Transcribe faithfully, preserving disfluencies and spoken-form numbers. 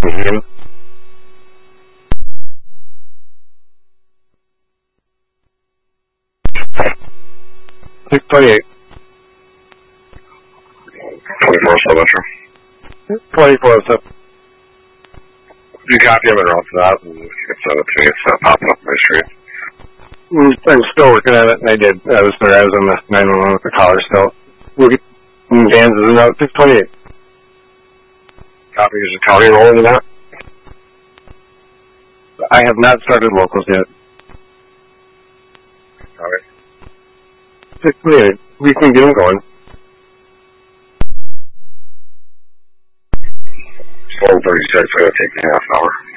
Medium. six twenty-eight. twenty-four still Metro. twenty-four oh seven. You copy them and route to that, and you can send it to me. It's not popping up on my screen. I'm still working on it, and I did. I was sorry, I was on the nine one one with the caller still. We'll get Dan's is about six twenty-eight. Copy, is the county rolling in that? I have not started locals yet. Alright. six twenty-eight. We can get them going. twelve thirty-six, it's going to take me half an hour.